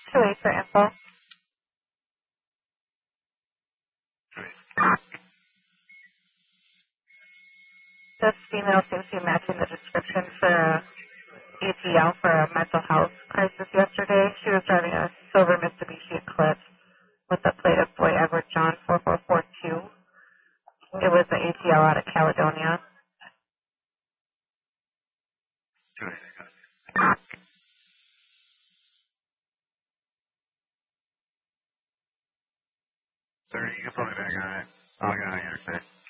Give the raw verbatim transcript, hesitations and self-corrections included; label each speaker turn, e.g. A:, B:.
A: two eight for info. This female seems to be matching the description for a A T L for a mental health crisis yesterday. She was driving a silver Mitsubishi Eclipse with a plate of Boy Edward John four four four two. It was the A T L out of Caledonia.
B: Sir, you can put me back on it. I'll get on the interstate.